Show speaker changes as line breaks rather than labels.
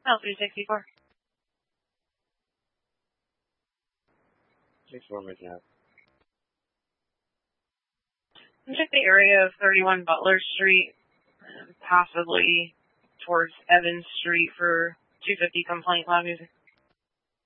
364.
64 making up.
Check the area of 31 Butler Street, possibly towards Evans Street for 250 complaint loud music.